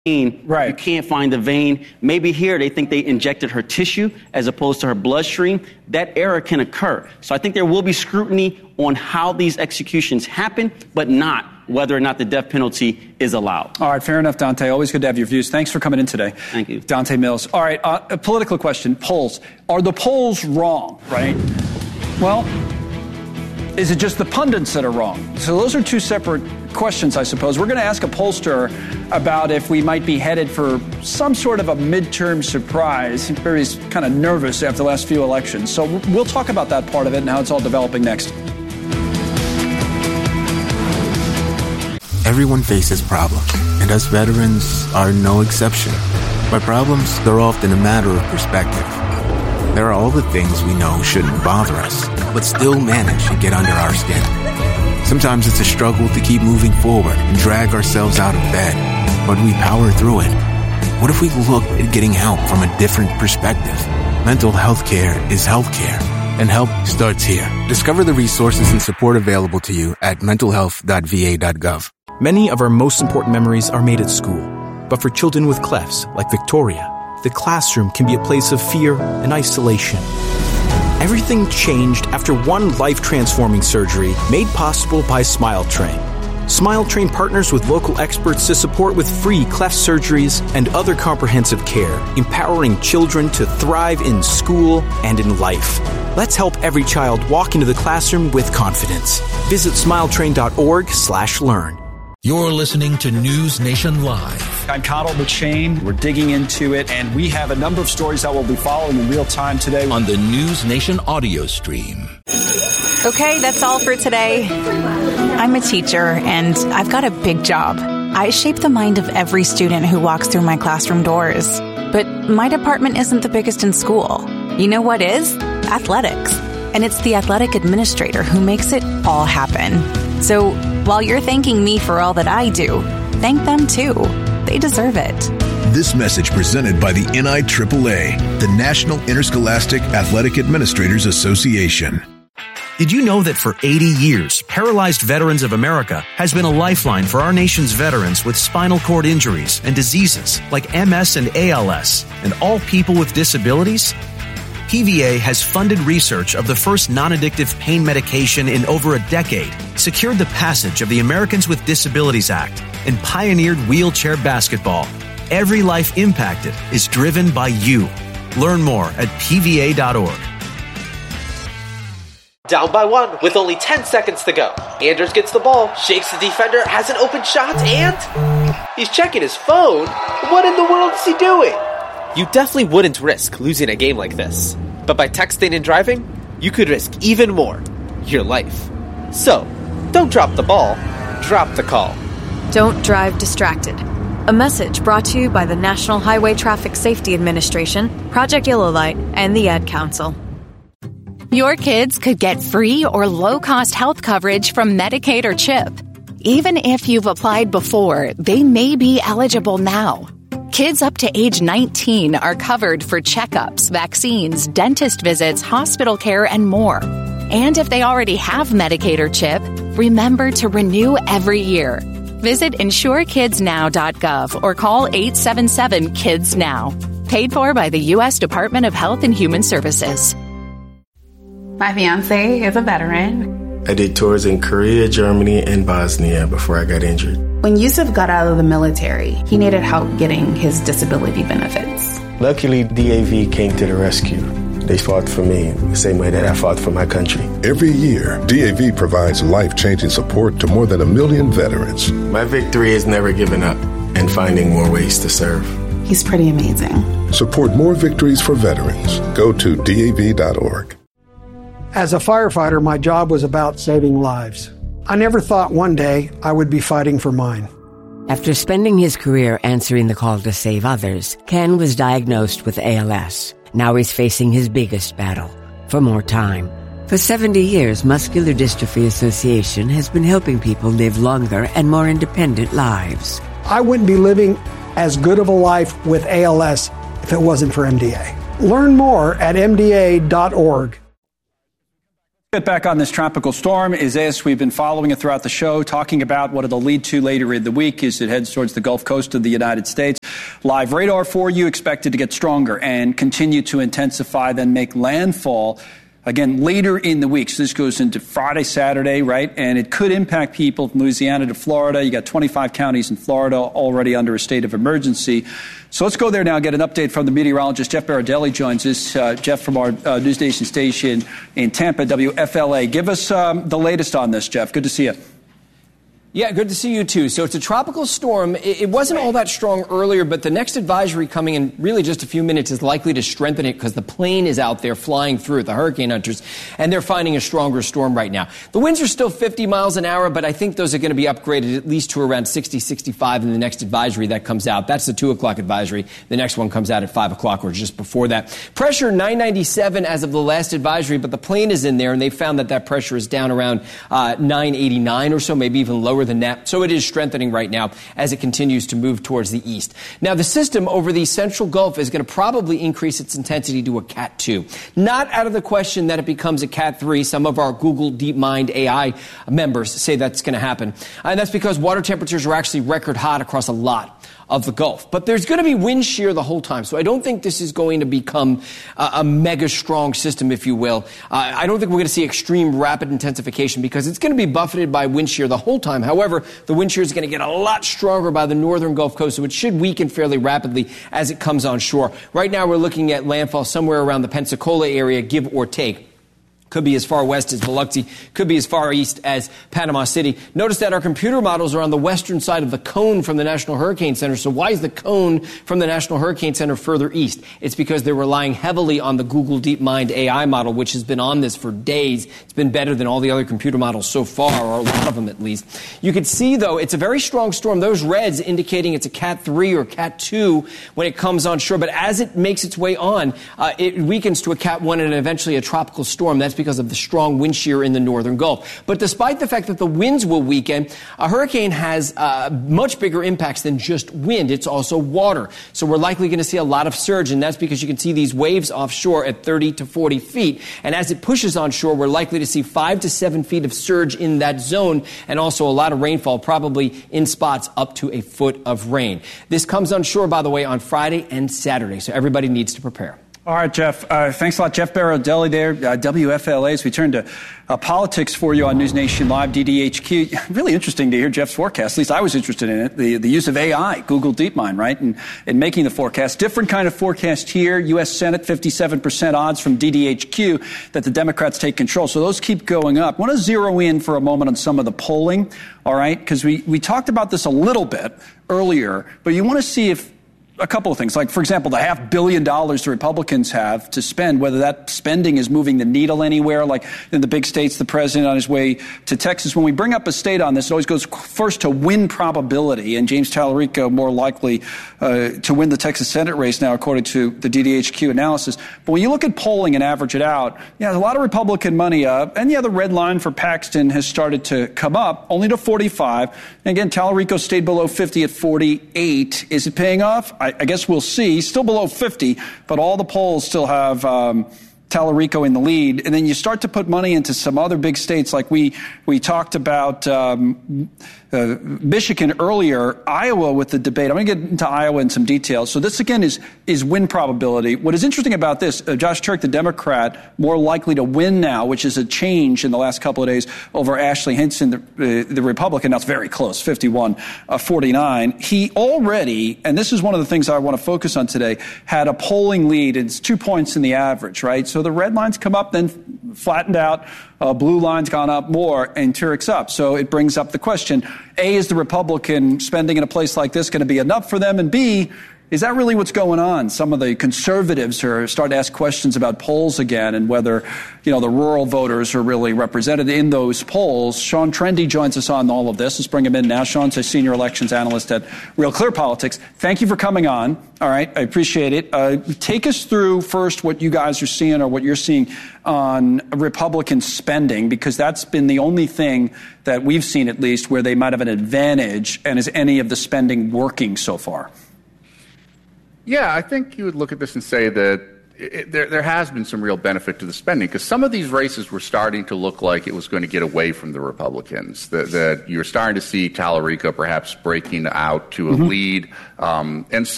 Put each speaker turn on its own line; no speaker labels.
Right.
You can't find the vein. Maybe here they think they injected her tissue as opposed to her bloodstream. That error can occur. So I think there will be scrutiny on how these executions happen, but not whether or not the death penalty is allowed.
All right, fair enough, Dante. Always good to have your views. Thanks for coming in today.
Thank you.
Dante Mills. All right, a political question. Polls. Are the polls wrong, right? Well, is it just the pundits that are wrong? So those are two separate questions, I suppose. We're going to ask a pollster about if we might be headed for some sort of a midterm surprise. He's kind of nervous after the last few elections. So we'll talk about that part of it and how it's all developing next.
Everyone faces problems, and us veterans are no exception. But problems, they're often a matter of perspective. There are all the things we know shouldn't bother us, but still manage to get under our skin. Sometimes it's a struggle to keep moving forward and drag ourselves out of bed, but we power through it. What if we looked at getting help from a different perspective? Mental health care is healthcare, and help starts here. Discover the resources and support available to you at mentalhealth.va.gov.
Many of our most important memories are made at school. But for children with clefts, like Victoria, the classroom can be a place of fear and isolation. Everything changed after one life-transforming surgery made possible by SmileTrain. SmileTrain partners with local experts to support with free cleft surgeries and other comprehensive care, empowering children to thrive in school and in life. Let's help every child walk into the classroom with confidence. Visit smiletrain.org/learn.
You're listening to News Nation Live.
I'm Connell McShane. We're digging into it, and we have a number of stories that we'll be following in real time today
on the News Nation audio stream.
Okay, that's all for today. I'm a teacher, and I've got a big job. I shape the mind of every student who walks through my classroom doors. But my department isn't the biggest in school. You know what is? Athletics. And it's the athletic administrator who makes it all happen. So while you're thanking me for all that I do, thank them too. They deserve it.
This message presented by the NIAAA, the National Interscholastic Athletic Administrators Association.
Did you know that for 80 years, Paralyzed Veterans of America has been a lifeline for our nation's veterans with spinal cord injuries and diseases like MS and ALS, and all people with disabilities? PVA has funded research of the first non-addictive pain medication in over a decade, secured the passage of the Americans with Disabilities Act, and pioneered wheelchair basketball. Every life impacted is driven by you. Learn more at pva.org.
Down by one with only 10 seconds to go. Anders gets the ball, shakes the defender, has an open shot, and he's checking his phone. What in the world is he doing? You definitely wouldn't risk losing a game like this. But by texting and driving, you could risk even more, your life. So, don't drop the ball, drop the call.
Don't drive distracted. A message brought to you by the National Highway Traffic Safety Administration, Project Yellow Light, and the Ad Council.
Your kids could get free or low-cost health coverage from Medicaid or CHIP. Even if you've applied before, they may be eligible now. Kids up to age 19 are covered for checkups, vaccines, dentist visits, hospital care, and more. And if they already have Medicaid or CHIP, remember to renew every year. Visit insurekidsnow.gov or call 877-KIDS-NOW. Paid for by the U.S. Department of Health and Human Services.
My fiancé is a veteran.
I did tours in Korea, Germany, and Bosnia before I got injured.
When Yusuf got out of the military, he needed help getting his disability benefits.
Luckily, DAV came to the rescue. They fought for me the same way that I fought for my country.
Every year, DAV provides life-changing support to more than 1 million veterans.
My victory is never giving up and finding more ways to serve.
He's pretty amazing.
Support more victories for veterans. Go to DAV.org.
As a firefighter, my job was about saving lives. I never thought one day I would be fighting for mine.
After spending his career answering the call to save others, Ken was diagnosed with ALS. Now he's facing his biggest battle, for more time. For 70 years, Muscular Dystrophy Association has been helping people live longer and more independent lives.
I wouldn't be living as good of a life with ALS if it wasn't for MDA. Learn more at MDA.org.
Get back on this tropical storm. Isaias, we've been following it throughout the show, talking about what it'll lead to later in the week as it heads towards the Gulf Coast of the United States. Live radar for you, expected to get stronger and continue to intensify, then make landfall again later in the week. So this goes into Friday, Saturday, right? And it could impact people from Louisiana to Florida. You got 25 counties in Florida already under a state of emergency. So let's go there now, get an update from the meteorologist. Jeff Baradelli joins us. Jeff from our News Nation station in Tampa, WFLA. Give us the latest on this, Jeff. Good to see you.
Yeah, good to see you too. So it's a tropical storm. It wasn't all that strong earlier, but the next advisory coming in really just a few minutes is likely to strengthen it because the plane is out there flying through it, the hurricane hunters, and they're finding a stronger storm right now. The winds are still 50 miles an hour, but I think those are going to be upgraded at least to around 60, 65 in the next advisory that comes out. That's the 2 o'clock advisory. The next one comes out at 5 o'clock or just before that. Pressure 997 as of the last advisory, but the plane is in there, and they found that pressure is down around 989 or so, maybe even lower than that. So it is strengthening right now as it continues to move towards the east. Now, the system over the central Gulf is going to probably increase its intensity to a Cat 2. Not out of the question that it becomes a Cat 3. Some of our Google DeepMind AI members say that's going to happen. And that's because water temperatures are actually record hot across a lot of the Gulf. But there's going to be wind shear the whole time. So I don't think this is going to become a mega strong system, if you will. I don't think we're going to see extreme rapid intensification because it's going to be buffeted by wind shear the whole time. However, the wind shear is going to get a lot stronger by the northern Gulf Coast, so it should weaken fairly rapidly as it comes on shore. Right now we're looking at landfall somewhere around the Pensacola area, give or take. Could be as far west as Biloxi, could be as far east as Panama City. Notice that our computer models are on the western side of the cone from the National Hurricane Center. So why is the cone from the National Hurricane Center further east? It's because they're relying heavily on the Google DeepMind AI model, which has been on this for days. It's been better than all the other computer models so far, or a lot of them at least. You can see, though, it's a very strong storm. Those reds indicating it's a Cat 3 or Cat 2 when it comes on shore. But as it makes its way on, it weakens to a Cat 1 and eventually a tropical storm. That's because of the strong wind shear in the northern Gulf. But despite the fact that the winds will weaken, a hurricane has much bigger impacts than just wind. It's also water. So we're likely going to see a lot of surge, and that's because you can see these waves offshore at 30 to 40 feet. And as it pushes onshore, we're likely to see 5 to 7 feet of surge in that zone, and also a lot of rainfall, probably in spots up to a foot of rain. This comes onshore, by the way, on Friday and Saturday, so everybody needs to prepare.
All right, Jeff. Thanks a lot. Jeff Baradelli there, WFLA. As we turn to politics for you on News Nation Live, DDHQ. Really interesting to hear Jeff's forecast. At least I was interested in it. The use of AI, Google DeepMind, right, and making the forecast. Different kind of forecast here. U.S. Senate, 57% odds from DDHQ that the Democrats take control. So those keep going up. I want to zero in for a moment on some of the polling, all right, because we talked about this a little bit earlier, but you want to see if a couple of things, like, for example, the $500 million the Republicans have to spend, whether that spending is moving the needle anywhere, like in the big states, the president on his way to Texas. When we bring up a state on this, it always goes first to win probability, and James Tallarico more likely to win the Texas Senate race now, according to the DDHQ analysis. But when you look at polling and average it out, yeah, a lot of Republican money up, and yeah, the red line for Paxton has started to come up, only to 45. And again, Tallarico stayed below 50 at 48. Is it paying off? I guess we'll see. Still below 50, but all the polls still have Tallarico in the lead. And then you start to put money into some other big states, like we talked about Michigan earlier, Iowa with the debate. I'm going to get into Iowa in some detail. So this, again, is win probability. What is interesting about this, Josh Turk, the Democrat, more likely to win now, which is a change in the last couple of days over Ashley Hinson, the Republican. Now it's very close, 51-49. He already, and this is one of the things I want to focus on today, had a polling lead. It's 2 points in the average, right? So the red line's come up, then flattened out. Blue line's gone up more, and Turek's up. So it brings up the question, A, is the Republican spending in a place like this going to be enough for them? And B, is that really what's going on? Some of the conservatives are starting to ask questions about polls again and whether, the rural voters are really represented in those polls. Sean Trendy joins us on all of this. Let's bring him in now. Sean's a senior elections analyst at Real Clear Politics. Thank you for coming on. All right, I appreciate it. Take us through first what you guys are seeing or what you're seeing on Republican spending, because that's been the only thing that we've seen, at least, where they might have an advantage. And is any of the spending working so far?
Yeah, I think you would look at this and say that there has been some real benefit to the spending, because some of these races were starting to look like it was going to get away from the Republicans, that you're starting to see Tallarico perhaps breaking out to a lead. And